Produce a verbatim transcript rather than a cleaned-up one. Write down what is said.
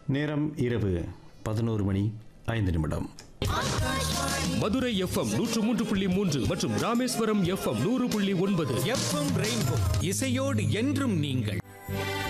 நேரம் இரவு பதினோரு மணி ஐந்து நிமிடம். மதுரை எஃப்எம் நூற்று மூன்று புள்ளி மூன்று மற்றும் ராமேஸ்வரம் எஃப்எம் நூறு புள்ளி ஒன்பது. எஃப்எம் ரெயின்போ இசையோடு என்றும் நீங்கள்.